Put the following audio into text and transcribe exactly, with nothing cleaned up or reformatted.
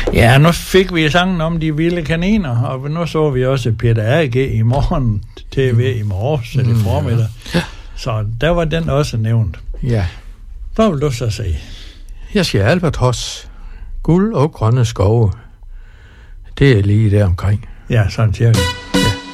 Ja, nu fik vi sangen om de vilde kaniner, og nu så vi også Peter A G i morgen T V i morges, eller i formiddag. Ja. Så der var den også nævnt. Ja. Hvad vil du så sige? Jeg siger Albatros. Guld og grønne skove. Det er lige der omkring. Ja, sådan cirka.